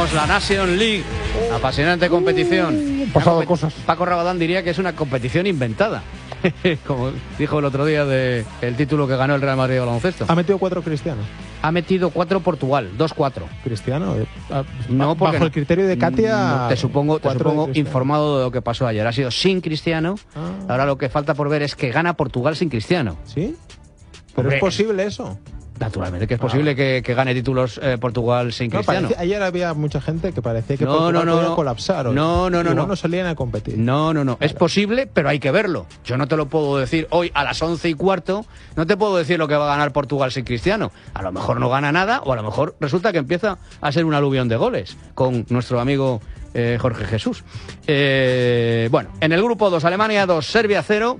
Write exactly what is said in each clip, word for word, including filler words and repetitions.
tenemos la Nation League, apasionante competición. Uh, pasado competi cosas. Paco Rabadán diría que es una competición inventada. Como dijo el otro día de el título que ganó el Real Madrid de baloncesto. ¿Ha metido cuatro Cristiano? Ha metido cuatro Portugal, dos cuatro. ¿Cristiano? Eh, no, porque bajo el criterio de Katia. No, te supongo, te supongo informado de lo que pasó ayer. Ha sido sin Cristiano. Ah. Ahora lo que falta por ver es que gana Portugal sin Cristiano. ¿Sí? ¿Pero Hombre, es posible eso? Naturalmente que es posible ah. que, que gane títulos eh, Portugal sin no, Cristiano. Parece, ayer había mucha gente que parecía que no, Portugal no, no, podía no. colapsar. ¿o? No, no, no, no. no salían a competir. No, no, no. Claro. Es posible, pero hay que verlo. Yo no te lo puedo decir hoy a las once y cuarto. No te puedo decir lo que va a ganar Portugal sin Cristiano. A lo mejor no gana nada o a lo mejor resulta que empieza a ser un aluvión de goles con nuestro amigo eh, Jorge Jesús. Eh, bueno, en el grupo dos, Alemania dos, Serbia cero.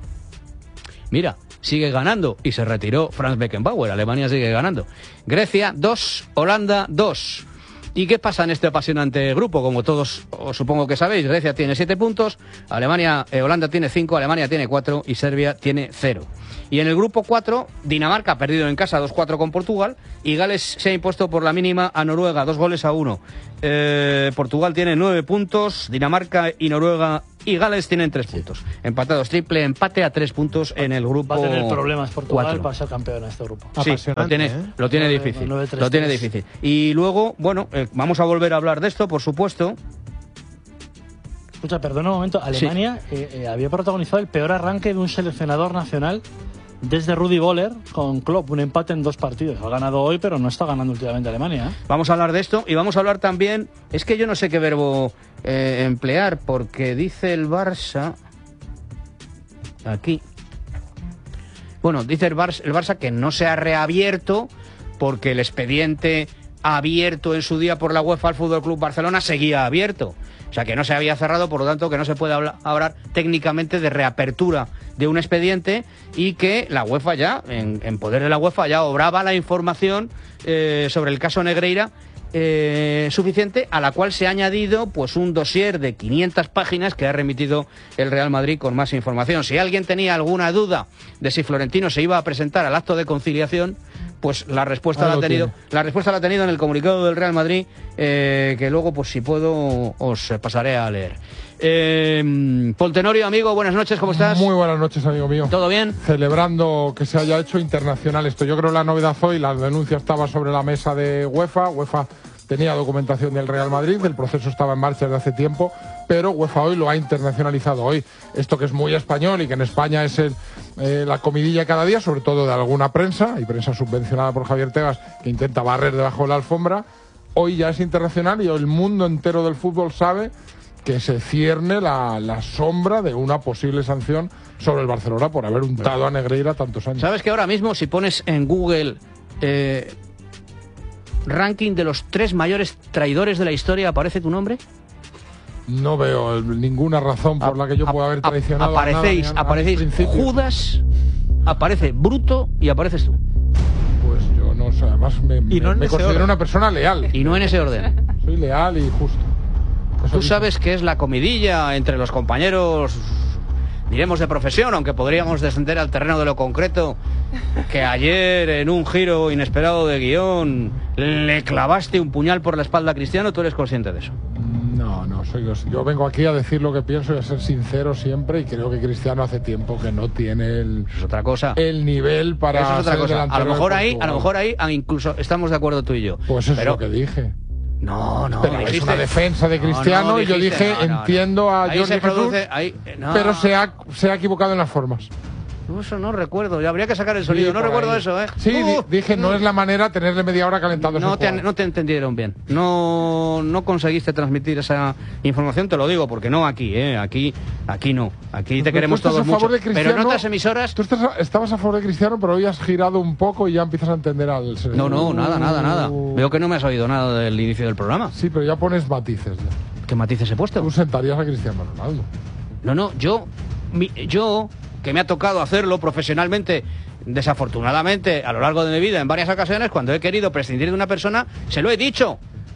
Mira, sigue ganando y se retiró Franz Beckenbauer. Alemania sigue ganando. Grecia dos, Holanda dos. ¿Y qué pasa en este apasionante grupo? Como todos os supongo que sabéis, Grecia tiene siete puntos, Alemania, eh, Holanda tiene cinco, Alemania tiene cuatro y Serbia tiene cero. Y en el grupo cuatro, Dinamarca ha perdido en casa dos cuatro con Portugal y Gales se ha impuesto por la mínima a Noruega, dos goles a uno. Eh, Portugal tiene nueve puntos, Dinamarca y Noruega y Gales tienen tres puntos. Empatados, triple empate a tres puntos en el grupo. Va a tener problemas Portugal cuatro. Para ser campeón en este grupo. Sí, lo tiene, ¿eh? lo tiene nueve, difícil. nueve, tres, lo tiene difícil. Y luego, bueno, eh, vamos a volver a hablar de esto, por supuesto. Escucha, perdona un momento. Alemania sí. eh, eh, había protagonizado el peor arranque de un seleccionador nacional desde Rudi Völler con Klopp, un empate en dos partidos. Ha ganado hoy, pero no está ganando últimamente Alemania, ¿eh? Vamos a hablar de esto y vamos a hablar también... Es que yo no sé qué verbo eh, emplear, porque dice el Barça... Aquí... Bueno, dice el Barça, el Barça que no se ha reabierto porque el expediente abierto en su día por la UEFA al Fútbol Club Barcelona seguía abierto. O sea, que no se había cerrado, por lo tanto, que no se puede hablar, hablar técnicamente de reapertura de un expediente y que la UEFA ya, en, en poder de la UEFA, ya obraba la información eh, sobre el caso Negreira eh, suficiente, a la cual se ha añadido pues un dossier de quinientas páginas que ha remitido el Real Madrid con más información. Si alguien tenía alguna duda de si Florentino se iba a presentar al acto de conciliación, pues la respuesta la ha tenido tiene. la respuesta la ha tenido en el comunicado del Real Madrid, eh, que luego, pues si puedo, os pasaré a leer. Eh, Paul Tenorio, amigo, buenas noches, ¿cómo estás? Muy buenas noches, amigo mío. ¿Todo bien? Celebrando que se haya hecho internacional esto. Yo creo que la novedad hoy, la denuncia estaba sobre la mesa de UEFA. UEFA tenía documentación del Real Madrid, el proceso estaba en marcha desde hace tiempo, pero UEFA hoy lo ha internacionalizado hoy. Esto que es muy español y que en España es el, eh, la comidilla cada día, sobre todo de alguna prensa, y prensa subvencionada por Javier Tebas, que intenta barrer debajo de la alfombra, hoy ya es internacional y el mundo entero del fútbol sabe que se cierne la, la sombra de una posible sanción sobre el Barcelona por haber untado a Negreira tantos años. ¿Sabes que ahora mismo si pones en Google eh, ranking de los tres mayores traidores de la historia, aparece tu nombre? No veo ninguna razón por la que yo pueda haber traicionado aparecéis, a nada, aparecéis Judas, aparece Bruto y apareces tú. Pues yo no sé, además me, y no me, me considero orden. Una persona leal. Y no en ese orden. Soy leal y justo. Eso tú sabes que es la comidilla entre los compañeros, diremos de profesión, aunque podríamos descender al terreno de lo concreto, que ayer en un giro inesperado de guión le clavaste un puñal por la espalda a Cristiano. ¿Tú eres consciente de eso? No, no, soy yo. Yo vengo aquí a decir lo que pienso y a ser sincero siempre, y creo que Cristiano hace tiempo que no tiene el, eso es otra cosa. el nivel para eso es otra ser cosa. A lo mejor ahí, a lo mejor ahí incluso estamos de acuerdo tú y yo. Pues eso pero... es lo que dije. No, no, pero dijiste... es una defensa de Cristiano, no, no, dijiste, y yo dije, no, no, entiendo no. a ahí Jorge produce, Jesús, ahí, no. pero se ha, se ha equivocado en las formas. Eso no recuerdo, ya habría que sacar el sonido, sí, no recuerdo ahí. eso, ¿eh? Sí, uh, dije, no uh, es la manera tenerle media hora calentando. No te, no te entendieron bien, no, no conseguiste transmitir esa información, te lo digo, porque no aquí, ¿eh? Aquí, aquí no, aquí te pero queremos todos mucho, pero en otras emisoras... Tú estás a, estabas a favor de Cristiano, pero hoy has girado un poco y ya empiezas a entender al... No, no, nada, nada, nada. Veo que no me has oído nada del inicio del programa. Sí, pero ya pones matices. Ya. ¿Qué matices he puesto? Tú sentarías a Cristiano Ronaldo. No, no, yo... Mi, yo... que me ha tocado hacerlo profesionalmente, desafortunadamente, a lo largo de mi vida, en varias ocasiones, cuando he querido prescindir de una persona, se lo he dicho.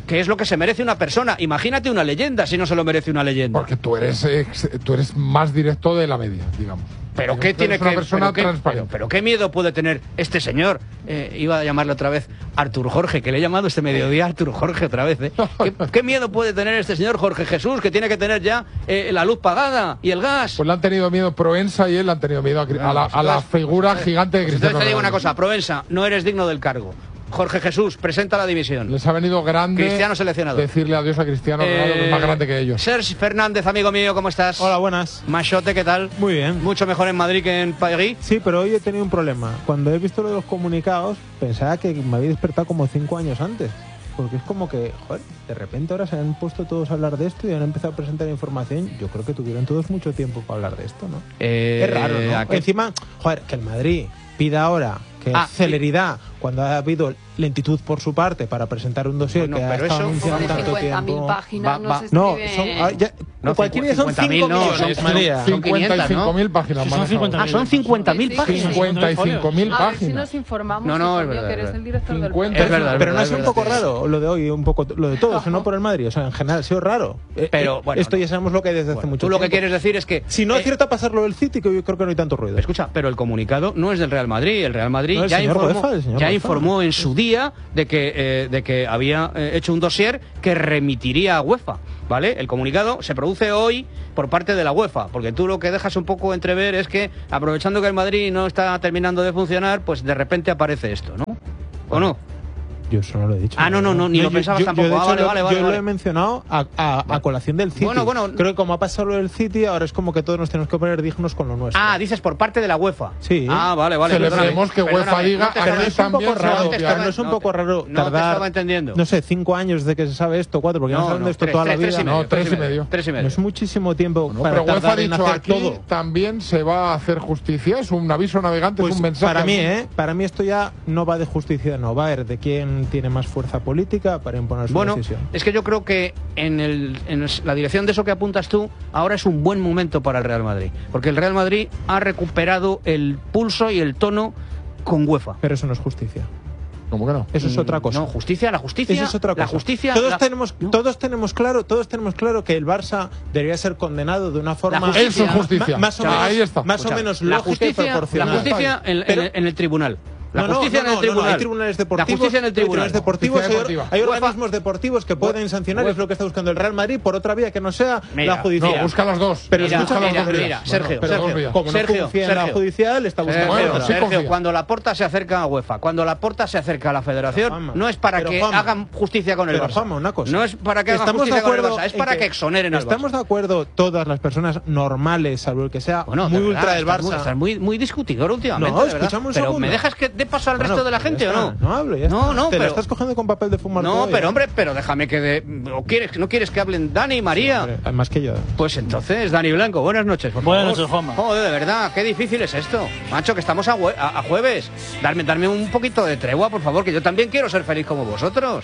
que es lo que se merece una persona. Imagínate una leyenda si no se lo merece una leyenda. Porque tú eres, ex, tú eres más directo de la media, digamos. Pero qué tiene que, una persona pero, qué, transparente. pero, pero qué miedo puede tener este señor. Eh, iba a llamarle otra vez Artur Jorge, que le he llamado este mediodía Artur Jorge otra vez. ¿eh? ¿Qué, qué miedo puede tener este señor Jorge Jesús, que tiene que tener ya eh, la luz pagada y el gas? Pues le han tenido miedo Proensa y él le han tenido miedo a, a, la, a la figura gigante de Cristiano Entonces te digo Ronaldo. una cosa, Proensa, no eres digno del cargo. Jorge Jesús, presenta la división. Les ha venido grande Cristiano seleccionado. decirle adiós a Cristiano Ronaldo, que es más grande que ellos. Sergi Fernández, amigo mío, ¿cómo estás? Hola, buenas. Machote, ¿qué tal? Muy bien. Mucho mejor en Madrid que en París. Sí, pero hoy he tenido un problema. Cuando he visto lo de los comunicados, pensaba que me había despertado como cinco años antes. Porque es como que, joder, de repente ahora se han puesto todos a hablar de esto y han empezado a presentar información. Yo creo que tuvieron todos mucho tiempo para hablar de esto, ¿no? Eh, es raro, ¿no? ¿a qué? Encima, joder, que el Madrid pida ahora que Ah, celeridad cuando ha habido lentitud por su parte para presentar un dossier Bueno, que ha pero estado eso- anunciando Sobre tanto cincuenta mil tiempo. páginas Va- no va- se No, escribe... son, ah, ya, No, cualquier día son cincuenta mil cinco no, millones, son- María. son cincuenta y cinco mil páginas. Son manejado. cincuenta Ah, son cincuenta mil Sí, sí, páginas. sí. cincuenta y cinco mil A ver si páginas. nos informamos, No, no, hijo es mío, verdad, que es eres verdad. el director del cincuenta programa. Es verdad, es Pero no verdad, es un es poco verdad. raro lo de hoy, un poco lo de todos, no por el Madrid, o sea, en general ha sido raro. Eh, Pero, eh, bueno, esto no. ya sabemos lo que hay desde hace Bueno, mucho tú lo que tiempo. quieres decir es que... Si no eh, acierta pasar lo del City, que yo creo que no hay tanto ruido. Escucha, pero el comunicado no es del Real Madrid. El Real Madrid No, el ya, señor informó, UEFA, el señor ya UEFA. informó en su día de que, eh, de que había eh, hecho un dossier que remitiría a UEFA. ¿Vale? El comunicado se produce hoy por parte de la UEFA, porque tú lo que dejas un poco entrever es que, aprovechando que el Madrid no está terminando de funcionar, pues de repente aparece esto, ¿no? ¿O no? Yo eso no lo he dicho. Ah, no, no, no, ni lo yo- pensabas yo- tampoco. yo, de Ah, hecho, vale, lo- vale, vale, Yo vale. lo he mencionado a, a- a colación del City. Bueno, bueno. Creo que como ha pasado lo del City, ahora es como que todos nos tenemos que poner dignos con lo nuestro. Ah, dices por parte de la UEFA. Sí. Ah, vale, vale. Celebremos perdóname, que UEFA perdóname, diga, no te aquí estaba- es un también poco se va a raro, copiar. pero no es un no poco te- raro no te tardar, estaba entendiendo. no sé, cinco años desde que se sabe esto, cuatro, porque no, No, saben no, de esto tres, toda tres, la tres y vida. medio, No, tres y medio. medio. Tres y No medio. es muchísimo tiempo No, para pero UEFA ha tardar en dicho hacer aquí todo. también se va a hacer justicia. Es un aviso navegante, Pues es un mensaje. para mí, ¿eh? Para mí esto ya no va de justicia, no va a ir de quién tiene más fuerza política para imponer su Bueno, decisión. es que yo creo que en, el, en la dirección de eso que apuntas tú, ahora es un buen momento para el Real Madrid. Porque el Real Madrid ha recuperado el pulso y el tono con UEFA. Pero eso no es justicia. ¿Cómo que no? Eso es otra cosa. No, justicia, la justicia. Eso es otra cosa. La justicia. Todos la- tenemos, no. todos tenemos claro, todos tenemos claro que el Barça debería ser condenado de una forma justicia- Eso es justicia. ma- más o Ya, menos, ahí está. más o Escucha, menos la lógica y justicia, la proporcional. justicia en, en- Pero- en el tribunal. La No, no, justicia no, en el no, tribunal. no, hay tribunales deportivos. La justicia en el hay tribunal. tribunales deportivos, Justicia hay, deportiva. hay UEFA- organismos deportivos que pueden sancionar, es lo que está buscando el Real Madrid por otra vía que no sea Mira, la judicial. No, busca las dos. Pero Mira, busca las mira, dos vías. mira, Bueno, Sergio, pero dos Sergio, vías. Como Sergio, no confía en la Sergio. judicial, está buscando Sergio, Bueno, otra. sí Sergio, confía. cuando la Porta se acerca a UEFA, cuando la Porta se acerca a la Federación, Pero, Juanma, no es para pero, que Juanma, hagan justicia con el Pero, Barça. Juanma, una cosa. No es para que hagan Estamos de justicia con el acuerdo Barça, es en para que, exoneren al Estamos Barça. de acuerdo todas las personas normales, salvo el que sea Bueno, muy de verdad, ultra del estás muy- Barça. Estás muy, muy discutidor últimamente, No, de verdad. escúchame un Pero segundo. ¿me dejas que dé paso al Bueno, resto de la ya gente o está, no? No hablo, ya No, está. no, Te pero... la estás cogiendo con papel de fumar. No, todavía. pero hombre, pero déjame que de... ¿O quieres, no quieres que hablen Dani y María? Hombre, además que yo. Pues entonces, Dani Blanco, buenas noches, por Buenas favor. noches, Juanma. Joder, de verdad, qué difícil es esto. Macho, que estamos a, hue- a- a jueves. Darme, darme un poquito de tregua, por favor, que yo también quiero ser feliz como vosotros.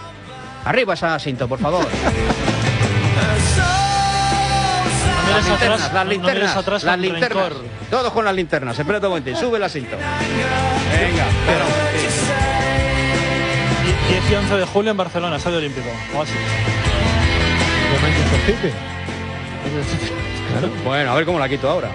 Arriba ese asiento, por favor. No Las mires linternas, atrás, las no- no mires linternas, atrás las con linternas. rencor. Todos con las linternas. Espérate un momento, sube el asiento. Venga, pero... diez y once de julio en Barcelona, Estadio Olímpico. O así. De Manchester City. Bueno, a ver cómo la quito ahora.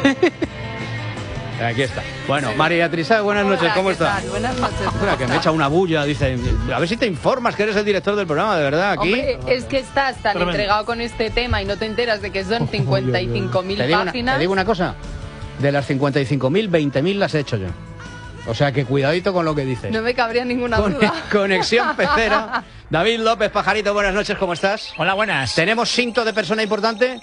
Aquí está. Bueno, María Trisá, buenas noches, Hola, ¿cómo ¿qué estás? tal? Buenas noches. ¿cómo Espera, que me estás? echa una bulla, dice. A ver si te informas que eres el director del programa, de verdad, aquí. Hombre, es que estás tan Tremendo. entregado con este tema y no te enteras de que son cincuenta y cinco mil Te digo, una, páginas. te digo una cosa. De las cincuenta y cinco mil, veinte mil las he hecho yo. O sea que cuidadito con lo que dices. No me cabría ninguna Con- duda. Conexión Pecera. David López, Pajarito, buenas noches, ¿cómo estás? Hola, buenas. ¿Tenemos cinto de persona importante?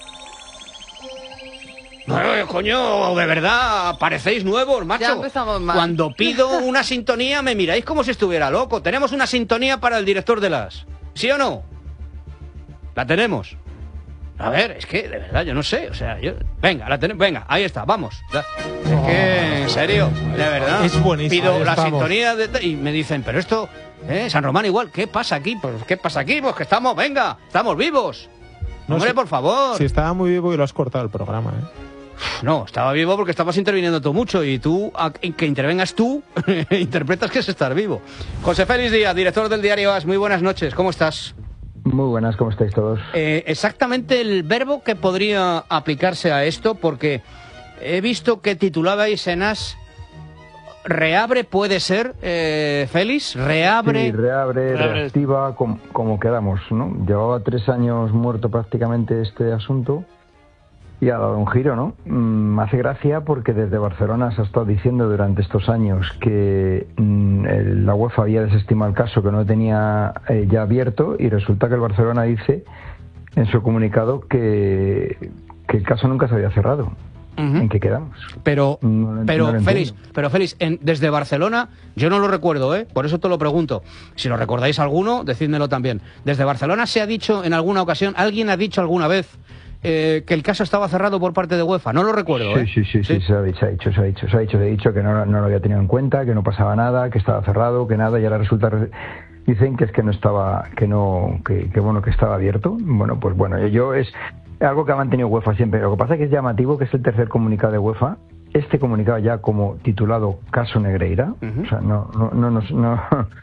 Ay, coño, de verdad, parecéis nuevos, macho. Ya empezamos mal. Cuando pido una sintonía me miráis como si estuviera loco. Tenemos una sintonía para el director de las... ¿Sí o no? La tenemos. A ver, es que, de verdad, yo no sé, o sea, yo... Venga, la tenemos, venga, ahí está, vamos. Es que, en serio, de verdad. Es buenísimo. Pido Ahí la estamos. sintonía de... y me dicen, pero esto, ¿eh? San Román igual, ¿qué pasa aquí? Pues, ¿qué pasa aquí? Pues que estamos, venga, estamos vivos. No, Hombre, si- por favor. Si estaba muy vivo y lo has cortado el programa, ¿eh? No, estaba vivo porque estabas interviniendo tú mucho y tú, a, que intervengas tú, interpretas que es estar vivo. José Félix Díaz, director del diario A S, muy buenas noches, ¿cómo estás? Muy buenas, ¿cómo estáis todos? Eh, exactamente el verbo que podría aplicarse a esto, porque he visto que titulabais en A S, reabre puede ser, eh, Félix, reabre... Sí, reabre, reabre. reactiva, como, como quedamos, ¿no? Llevaba tres años muerto prácticamente este asunto y ha dado un giro, ¿no? Mm, me hace gracia porque desde Barcelona se ha estado diciendo durante estos años que mm, el, la UEFA había desestimado el caso, que no tenía eh, ya abierto, y resulta que el Barcelona dice en su comunicado que, que el caso nunca se había cerrado. Uh-huh. ¿En qué quedamos? Pero, No, no pero lo Félix, entiendo. pero Félix, en, desde Barcelona, yo no lo recuerdo, ¿eh? Por eso te lo pregunto. Si lo recordáis alguno, decídmelo también. Desde Barcelona se ha dicho en alguna ocasión, alguien ha dicho alguna vez eh, que el caso estaba cerrado por parte de UEFA. No lo recuerdo, Sí, ¿eh? sí, sí, sí, se ha dicho, se ha dicho, se ha dicho, se ha dicho, se ha dicho que no, no lo había tenido en cuenta, que no pasaba nada, que estaba cerrado, que nada, y ahora resulta, dicen que es que no estaba, que no, que, que bueno, que estaba abierto. Bueno, pues bueno, yo es algo que ha mantenido UEFA siempre. Lo que pasa es que es llamativo, que es el tercer comunicado de UEFA. Este comunicado ya como titulado Caso Negreira, Uh-huh. o sea, no, no, no, no, no,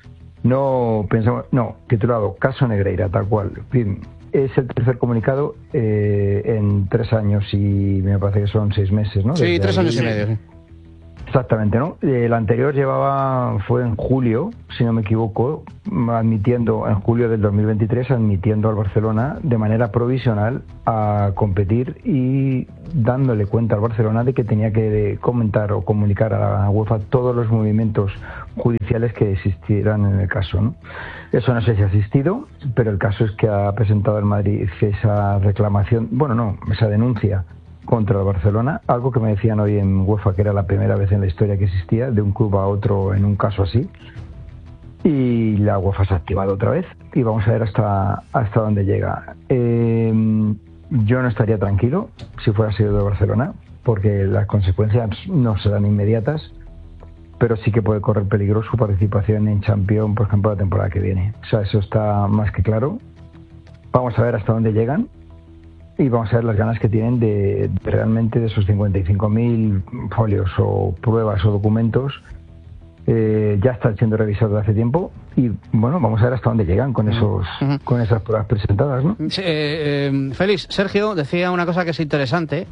no pensamos, no, titulado Caso Negreira, tal cual. En fin, es el tercer comunicado eh, en tres años y me parece que son seis meses, ¿no? Sí, Desde tres años y abril. medio, sí. Exactamente, ¿no? El anterior llevaba, fue en julio, si no me equivoco, admitiendo, en julio del dos mil veintitrés, admitiendo al Barcelona de manera provisional a competir y dándole cuenta al Barcelona de que tenía que comentar o comunicar a la UEFA todos los movimientos judiciales que existieran en el caso, ¿no? Eso no sé si ha existido, pero el caso es que ha presentado el Madrid esa reclamación, bueno, no, esa denuncia contra el Barcelona, algo que me decían hoy en UEFA que era la primera vez en la historia que existía de un club a otro en un caso así, y la UEFA se ha activado otra vez y vamos a ver hasta hasta dónde llega. Eh, yo no estaría tranquilo si fuera sido de Barcelona, porque las consecuencias no serán inmediatas, pero sí que puede correr peligro su participación en Champions, por ejemplo, la temporada que viene. O sea, eso está más que claro. Vamos a ver hasta dónde llegan. Y vamos a ver las ganas que tienen de, de realmente de esos cincuenta y cinco mil folios o pruebas o documentos. Eh, ya están siendo revisados hace tiempo y bueno, vamos a ver hasta dónde llegan con esos Uh-huh. con esas pruebas presentadas, ¿no? Sí, eh, eh, Félix, Sergio decía una cosa que es interesante,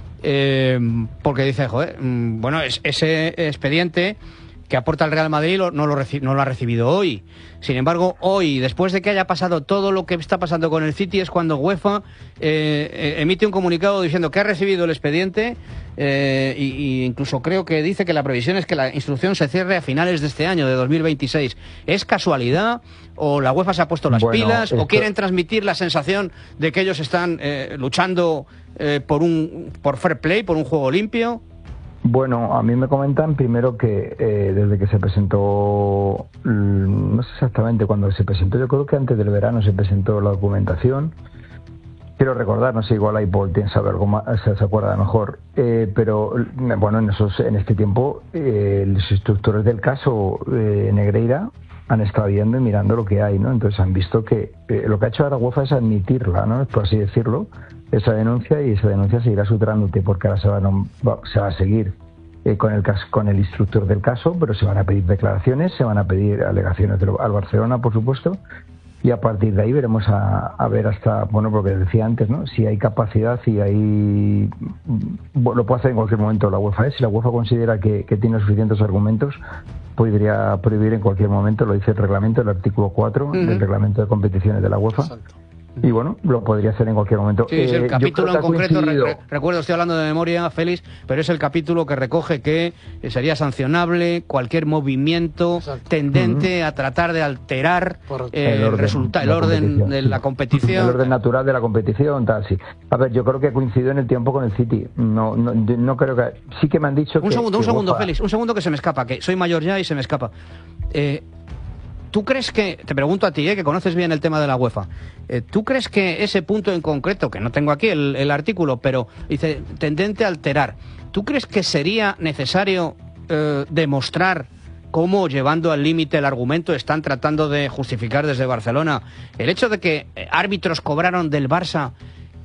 eh, porque dice, joder, mm, bueno, es, ese expediente que aporta el Real Madrid lo, no, lo reci- no lo ha recibido hoy. Sin embargo, hoy, después de que haya pasado todo lo que está pasando con el City, es cuando UEFA eh, eh, emite un comunicado diciendo que ha recibido el expediente eh, y, y incluso creo que dice que la previsión es que la instrucción se cierre a finales de este año, de dos mil veintiséis. ¿Es casualidad o la UEFA se ha puesto las Bueno, pilas o esto- quieren transmitir la sensación de que ellos están eh, luchando eh, por un por fair play, por un juego limpio? Bueno, a mí me comentan primero que eh, desde que se presentó, mm, no sé exactamente cuándo se presentó, yo creo que antes del verano se presentó la documentación. Quiero recordar, no sé, igual ahí Paul tiene saber algo más, se, se acuerda mejor, eh, pero bueno, en esos en este tiempo eh, los instructores del caso eh, Negreira han estado viendo y mirando lo que hay, ¿no? Entonces han visto que eh, lo que ha hecho ahora UEFA es admitirla, ¿no? Por así decirlo, esa denuncia, y esa denuncia seguirá su trámite porque ahora se va, no, va, se va a seguir eh, con el caso, con el instructor del caso, pero se van a pedir declaraciones, se van a pedir alegaciones del, al Barcelona, por supuesto, y a partir de ahí veremos a, a ver hasta, bueno, porque decía antes, ¿no? Si hay capacidad, si hay... Bueno, lo puede hacer en cualquier momento la UEFA, ¿eh? Si la UEFA considera que, que tiene suficientes argumentos, podría prohibir en cualquier momento, lo dice el reglamento, el artículo cuatro uh-huh. del reglamento de competiciones de la UEFA. Exacto. Y bueno, lo podría hacer en cualquier momento. Sí, es el eh, capítulo en concreto, re, coincidido... re, recuerdo, estoy hablando de memoria, Félix, pero es el capítulo que recoge que sería sancionable cualquier movimiento Exacto. tendente uh-huh. a tratar de alterar eh, el orden, resulta, el orden de la competición. El orden natural de la competición, tal, sí. A ver, yo creo que coincidió en el tiempo con el City. No, no, no creo que... Sí que me han dicho un que... Segundo, que un segundo, UEFA... Félix, un segundo que se me escapa, que soy mayor ya y se me escapa. Eh... ¿Tú crees que, te pregunto a ti, eh, que conoces bien el tema de la UEFA, eh, ¿tú crees que ese punto en concreto, que no tengo aquí el, el artículo, pero dice tendente a alterar, ¿tú crees que sería necesario eh, demostrar cómo, llevando al límite el argumento, están tratando de justificar desde Barcelona el hecho de que árbitros cobraron del Barça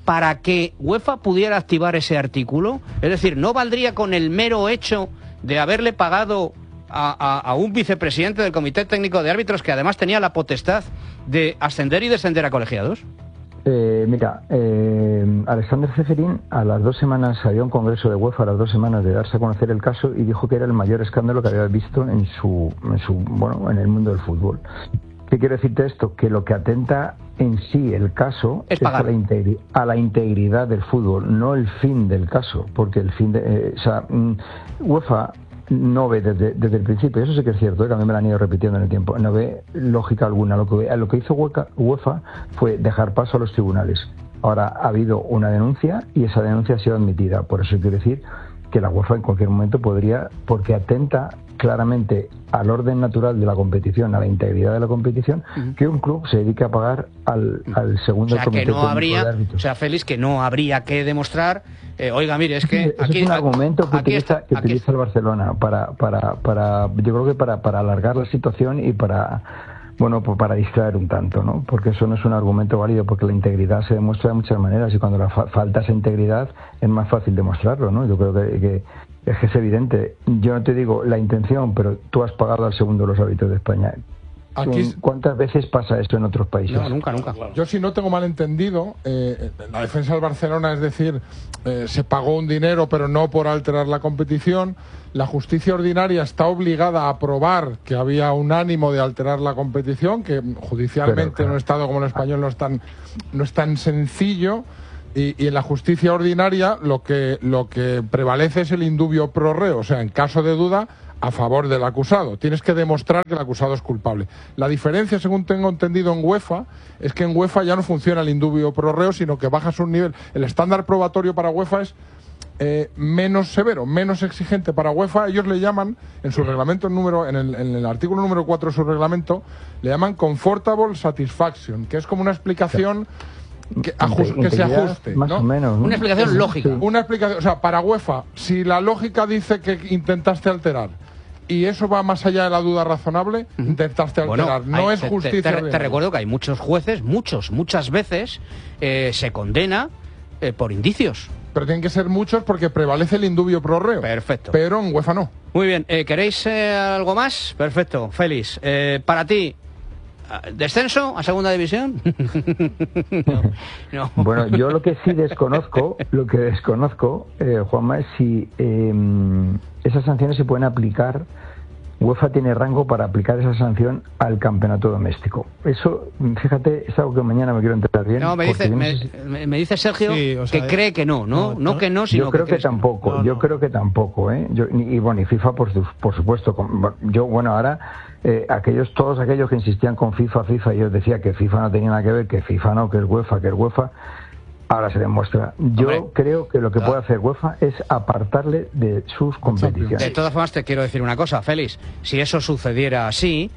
para que UEFA pudiera activar ese artículo? Es decir, ¿no valdría con el mero hecho de haberle pagado a, a, a un vicepresidente del Comité Técnico de Árbitros que además tenía la potestad de ascender y descender a colegiados? Eh, mira, eh, Alexander Ceferín a las dos semanas había un congreso de UEFA a las dos semanas de darse a conocer el caso y dijo que era el mayor escándalo que había visto en su, en su, bueno, en el mundo del fútbol. ¿Qué quiero decirte esto? Que lo que atenta en sí el caso es, es a, la integri a la integridad del fútbol, no el fin del caso, porque el fin de, eh, o sea, mm, UEFA no ve desde, desde el principio, eso sí que es cierto, ¿eh? Que a mí me lo han ido repitiendo en el tiempo, no ve lógica alguna. Lo que, lo que hizo UEFA fue dejar paso a los tribunales. Ahora ha habido una denuncia y esa denuncia ha sido admitida. Por eso quiero decir que la UEFA en cualquier momento podría, porque atenta claramente al orden natural de la competición, a la integridad de la competición, uh-huh. que un club se dedique a pagar al, al segundo o sea, comité que no habría, de árbitros. O sea, Félix, que no habría que demostrar, eh, oiga, mire, es que Eso aquí es un argumento que aquí utiliza, está, que aquí utiliza está. el Barcelona para, para, para, yo creo que para, para alargar la situación y para, bueno, pues para distraer un tanto, ¿no? Porque eso no es un argumento válido, porque la integridad se demuestra de muchas maneras y cuando la fa falta esa integridad es más fácil demostrarlo, ¿no? Yo creo que, que es que es evidente. Yo no te digo la intención, pero tú has pagado al segundo los árbitros de España. Aquí, ¿cuántas veces pasa esto en otros países? No, nunca, nunca. Yo, si no tengo mal entendido, eh, la defensa del Barcelona, es decir, eh, se pagó un dinero, pero no por alterar la competición. La justicia ordinaria está obligada a probar que había un ánimo de alterar la competición, que judicialmente pero, en un Estado como el español no es tan, no es tan sencillo. Y, y en la justicia ordinaria lo que, lo que prevalece es el indubio pro reo, o sea, en caso de duda, a favor del acusado. Tienes que demostrar que el acusado es culpable. La diferencia, según tengo entendido en UEFA, es que en UEFA ya no funciona el indubio pro reo, sino que bajas un nivel. El estándar probatorio para UEFA es eh, menos severo, menos exigente para UEFA. Ellos le llaman, en su reglamento número, en el, en el artículo número cuatro de su reglamento, le llaman comfortable satisfaction, que es como una explicación que, ajuste, que se ajuste, más ¿no? o menos, ¿no? Una explicación sí, lógica. Sí. Una explicación, o sea, para UEFA, si la lógica dice que intentaste alterar y eso va más allá de la duda razonable, uh-huh. intentaste alterar. Bueno, no hay, es justicia. Te, te, te recuerdo que hay muchos jueces, muchos, muchas veces eh, se condena eh, por indicios. Pero tienen que ser muchos porque prevalece el indubio pro reo. Perfecto. Pero en UEFA no. Muy bien, eh, ¿queréis eh, algo más? Perfecto, Félix. Eh, para ti, ¿descenso a segunda división? no, no. Bueno, yo lo que sí desconozco, lo que desconozco, eh, Juanma, es si eh, esas sanciones se pueden aplicar. UEFA tiene rango para aplicar esa sanción al campeonato doméstico. Eso, fíjate, es algo que mañana me quiero enterar bien. No, me dice, no me, sé si... me dice Sergio sí, o sea, que cree que no, no, no, no que no, sino yo creo que, que tampoco, no, yo no. creo que tampoco, ¿eh? Yo, y, y bueno, y FIFA, por, por supuesto, yo, bueno, ahora eh, aquellos, todos aquellos que insistían con FIFA, FIFA, y yo decía que FIFA no tenía nada que ver, que FIFA no, que es UEFA, que es UEFA. Ahora se demuestra. Yo Hombre, creo que lo que puede hacer UEFA es apartarle de sus competiciones. De todas formas, te quiero decir una cosa, Félix. Si eso sucediera así,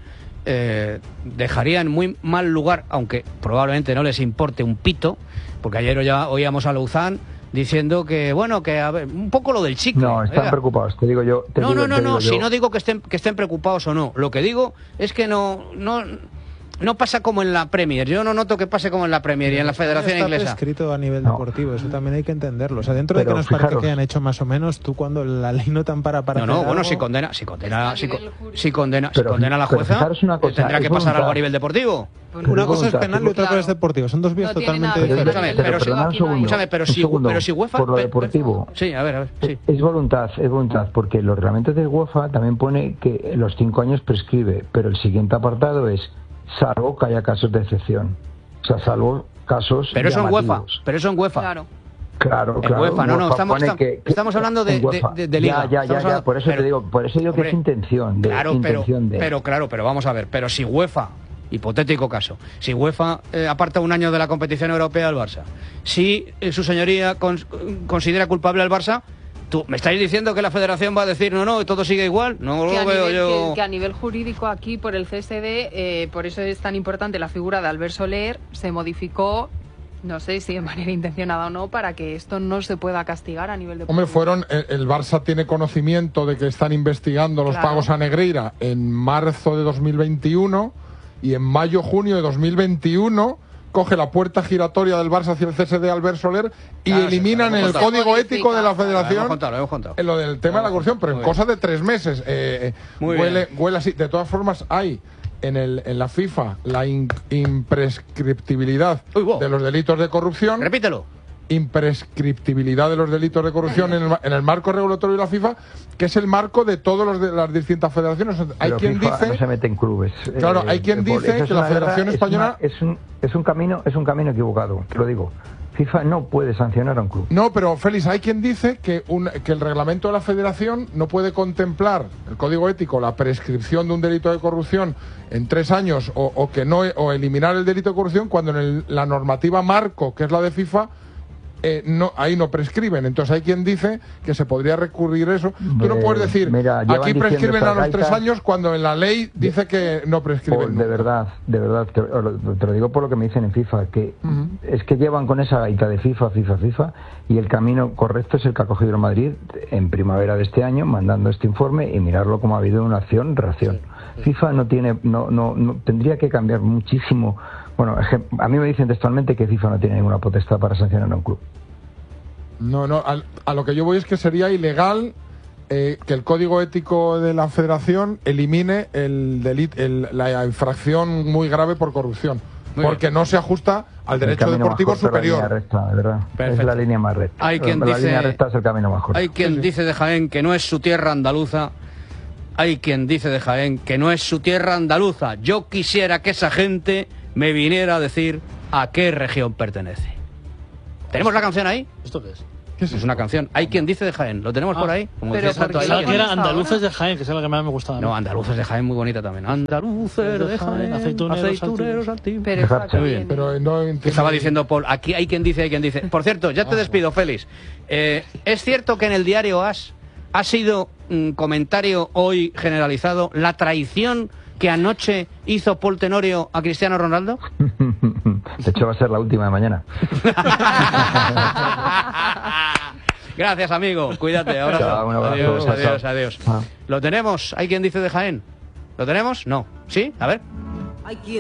eh, dejaría en muy mal lugar, aunque probablemente no les importe un pito, porque ayer ya oíamos a Louzán diciendo que, bueno, que a ver, un poco lo del chicle. No, están Oiga. preocupados, te digo yo. Te no, digo, no, no, te no, digo si yo. no digo que estén, que estén preocupados o no. Lo que digo es que no... no No pasa como en la Premier. Yo no noto que pase como en la Premier y en la Federación está Inglesa. Está prescrito a nivel no. deportivo, eso también hay que entenderlo. O sea, dentro Pero de que nos fijaros, parece que han hecho más o menos, tú cuando la ley no te ampara para No, no, hacer bueno, algo... si condena, si condena, si, si condena, pero, si condena a la jueza, una cosa, tendrá que pasar algo a nivel deportivo. Pero una cosa es penal y otra cosa es deportivo. Son dos vías no totalmente diferentes. Escúchame, pero, pero, pero, si, segundo, escúchame, pero, si, segundo, pero si UEFA... Por lo pe, deportivo. Pe, sí, a ver, a ver. Sí. Es, es voluntad, es voluntad, porque los reglamentos de UEFA también pone que los cinco años prescribe, pero el siguiente apartado es salvo que haya casos de excepción. O sea, salvo casos Pero eso en UEFA, llamativos. pero eso en UEFA. Claro. Claro, en claro. UEFA, no, no, estamos, que, que, estamos hablando de, de, de, de liga. Ya, ya, ya, hablando, ya, por eso pero, te digo, por eso digo hombre, que es intención de, claro, intención pero, de... pero claro, pero vamos a ver, pero si UEFA, hipotético caso, si UEFA eh, aparta un año de la competición europea al Barça, si eh, su señoría con, considera culpable al Barça, ¿tú me estáis diciendo que la Federación va a decir no, no, todo sigue igual? No que lo veo nivel, yo. Que, que a nivel jurídico aquí por el C S D, eh, por eso es tan importante la figura de Albert Soler, se modificó. No sé si de manera intencionada o no, para que esto no se pueda castigar a nivel de... Hombre, fueron... El, el Barça tiene conocimiento de que están investigando los claro. pagos a Negreira en marzo de dos mil veintiuno y en mayo-junio de dos mil veintiuno coge la puerta giratoria del Barça hacia el C S D Albert Soler y Claro, eliminan sí, el contado. código ético de la Lo hemos federación contado, lo hemos contado. en lo del tema de la corrupción, pero en Muy bien. cosa de tres meses. Eh, Muy huele, bien. huele así. De todas formas, hay en, el, en la FIFA la in- imprescriptibilidad Uy, wow. de los delitos de corrupción. Repítelo. Imprescriptibilidad de los delitos de corrupción en el, en el marco regulatorio de la FIFA, que es el marco de todas las distintas federaciones. Hay Pero quien FIFA dice no se mete en clubes. Claro, hay quien por- dice eso es que la una guerra, Federación es Española- una- es, un, es un camino es un camino equivocado, te lo digo. FIFA no puede sancionar a un club. No, pero Félix, hay quien dice que, un, que el reglamento de la federación no puede contemplar, el código ético, la prescripción de un delito de corrupción en tres años o, o que no o eliminar el delito de corrupción cuando en el- la normativa marco, que es la de FIFA, eh, no, ahí no prescriben. Entonces hay quien dice que se podría recurrir eso. Tú no Eh, puedes decir, mira, llevan aquí diciendo prescriben a estas los tres gaitas- años cuando en la ley dice que no prescriben. Por- de nunca. verdad, de verdad, te, te lo digo por lo que me dicen en FIFA, que Ujú. es que llevan con esa gaita de FIFA, FIFA, FIFA, y el camino correcto es el que ha cogido el Madrid en primavera de este año, mandando este informe y mirarlo como ha habido una acción-reacción. FIFA no tiene, no, no, no, tendría que cambiar muchísimo. Bueno, ejem- a mí me dicen textualmente que FIFA no tiene ninguna potestad para sancionar a un club. No, no, al- a, lo que yo voy es que sería ilegal eh, que el código ético de la federación elimine el delito, el- la infracción muy grave por corrupción, Muy porque bien. no se ajusta al El derecho camino más deportivo corto es la línea superior. recta, de verdad. Perfecto. Es la línea más recta. Hay quien la dice- línea recta es el camino más corto. Hay quien dice de Jaén que no es su tierra andaluza. Hay quien dice de Jaén que no es su tierra andaluza. Yo quisiera que esa gente me viniera a decir a qué región pertenece. ¿Tenemos la canción ahí? ¿Esto qué es? ¿Qué es Es una canción. Hay quien dice de Jaén. ¿Lo tenemos Ah, por ahí? Como pero decía ¿por Santo, qué hay lo Pensaba quien- que era pones Andaluces ahora? de Jaén, que es la que más me gustaba. a mí. No, Andaluces de Jaén, muy bonita también. Andaluces de Jaén, Aceituneros, aceituneros altivos. Pero esa que Muy bien, viene. pero no entiendo- Que estaba diciendo Paul, aquí hay quien dice, hay quien dice. Por cierto, ya te despido, Félix. Eh, ¿Es cierto que en el diario As ha sido un comentario hoy generalizado la traición que anoche hizo Paul Tenorio a Cristiano Ronaldo? De hecho, va a ser la última de mañana. Gracias, amigo. Cuídate. Abrazo. Chao, un abrazo. Adiós, Chao, adiós, chao. adiós. Ah. ¿Lo tenemos? ¿Hay quien dice de Jaén? ¿Lo tenemos? No. ¿Sí? A ver. Hay quien